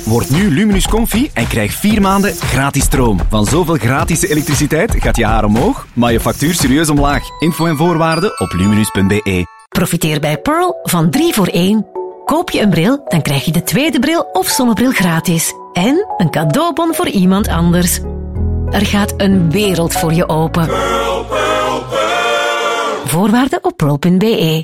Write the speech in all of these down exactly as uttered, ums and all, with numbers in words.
Word nu Luminus Comfy en krijg vier maanden gratis stroom. Van zoveel gratis elektriciteit gaat je haar omhoog, maar je factuur serieus omlaag. Info en voorwaarden op luminus punt b e. Profiteer bij Pearl van drie voor één. Koop je een bril, dan krijg je de tweede bril of zonnebril gratis. En een cadeaubon voor iemand anders. Er gaat een wereld voor je open. Pearl, Pearl, Pearl. Voorwaarden op pearl punt b e.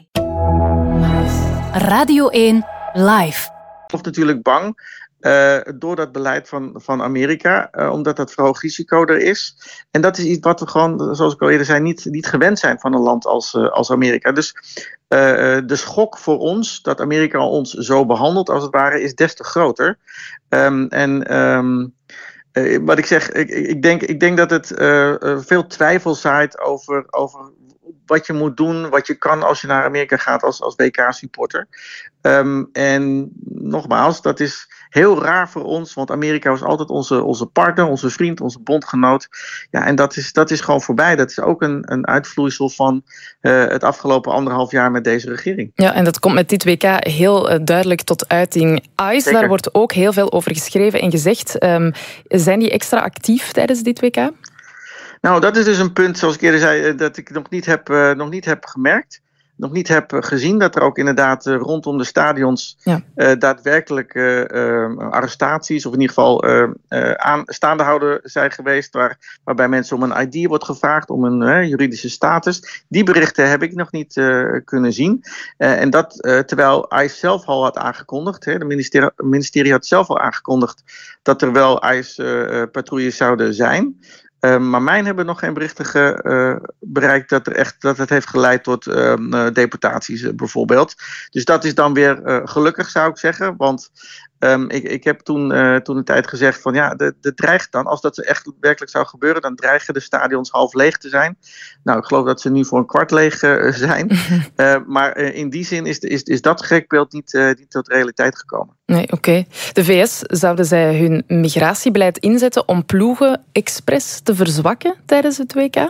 Radio één Live. Of natuurlijk bang uh, door dat beleid van, van Amerika, uh, omdat dat verhoogd risico er is. En dat is iets wat we gewoon, zoals ik al eerder zei, niet, niet gewend zijn van een land als, uh, als Amerika. Dus uh, de schok voor ons, dat Amerika ons zo behandelt als het ware, is des te groter. Um, en um, uh, wat ik zeg, ik, ik, denk, ik denk dat het uh, uh, veel twijfel zaait over, over wat je moet doen, wat je kan als je naar Amerika gaat als, als W K-supporter. Um, en nogmaals, dat is heel raar voor ons, want Amerika was altijd onze, onze partner, onze vriend, onze bondgenoot. Ja, en dat is, dat is gewoon voorbij. Dat is ook een, een uitvloeisel van uh, het afgelopen anderhalf jaar met deze regering. Ja, en dat komt met dit W K heel uh, duidelijk tot uiting. ICE, Zeker. Daar wordt ook heel veel over geschreven en gezegd. Um, zijn die extra actief tijdens dit W K? Nou, dat is dus een punt, zoals ik eerder zei, dat ik nog niet heb, uh, nog niet heb gemerkt. Nog niet heb gezien dat er ook inderdaad uh, rondom de stadions ja. uh, daadwerkelijk uh, uh, arrestaties of in ieder geval uh, uh, aan, staande houden zijn geweest, waar, waarbij mensen om een I D wordt gevraagd, om een uh, juridische status. Die berichten heb ik nog niet uh, kunnen zien. Uh, en dat uh, terwijl ICE zelf al had aangekondigd, hè, de ministerie, ministerie had zelf al aangekondigd dat er wel ICE-patrouilles uh, zouden zijn. Uh, maar mijn hebben nog geen berichten ge, uh, bereikt dat, er echt, dat het heeft geleid tot uh, uh, deportaties uh, bijvoorbeeld. Dus dat is dan weer uh, gelukkig, zou ik zeggen. Want um, ik, ik heb toen, uh, toen een tijd gezegd van ja, de, de dreigt dan, als dat echt werkelijk zou gebeuren, dan dreigen de stadions half leeg te zijn. Nou, ik geloof dat ze nu voor een kwart leeg uh, zijn. uh, maar uh, in die zin is, is, is dat schrikbeeld niet, uh, niet tot realiteit gekomen. Nee, oké. Okay. De V S, zouden zij hun migratiebeleid inzetten om ploegen expres te verzwakken tijdens het W K?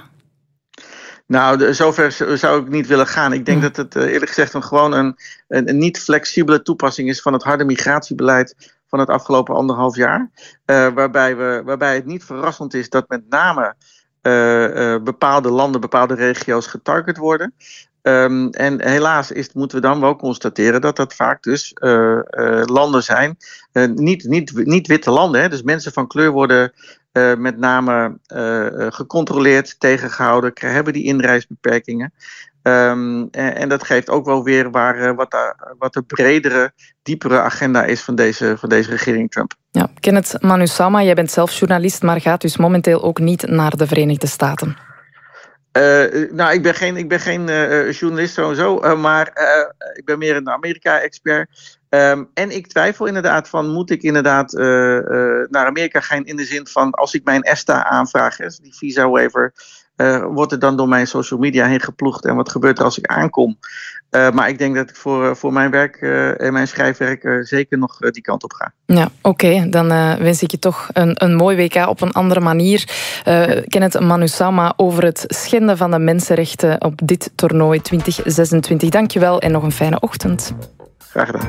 Nou, de, zover zou ik niet willen gaan. Ik denk ja. dat het eerlijk gezegd een, gewoon een, een, een niet flexibele toepassing is van het harde migratiebeleid van het afgelopen anderhalf jaar. Uh, waarbij, we, waarbij het niet verrassend is dat met name uh, uh, bepaalde landen, bepaalde regio's getarget worden. Um, en helaas is, moeten we dan wel constateren dat dat vaak dus uh, uh, landen zijn, uh, niet, niet, niet witte landen. Hè? Dus mensen van kleur worden uh, met name uh, gecontroleerd, tegengehouden, hebben die inreisbeperkingen. Um, en, en dat geeft ook wel weer waar, uh, wat, de, wat de bredere, diepere agenda is van deze, van deze regering Trump. Ja, Kenneth Manusama, jij bent zelf journalist, maar gaat dus momenteel ook niet naar de Verenigde Staten. Uh, nou, ik ben geen, ik ben geen uh, journalist sowieso, uh, maar uh, ik ben meer een Amerika-expert. Um, en ik twijfel inderdaad van, moet ik inderdaad uh, uh, naar Amerika gaan in de zin van, als ik mijn ESTA aanvraag, hè, die visa waiver, uh, wordt er dan door mijn social media heen geploegd en wat gebeurt er als ik aankom? Uh, maar ik denk dat ik voor, uh, voor mijn werk uh, en mijn schrijfwerk uh, zeker nog uh, die kant op ga. Ja, oké. Okay. Dan uh, wens ik je toch een, een mooi W K op een andere manier. Uh, Kenneth Manusama over het schenden van de mensenrechten op dit toernooi twintig zesentwintig. Dank je wel en nog een fijne ochtend. Graag gedaan.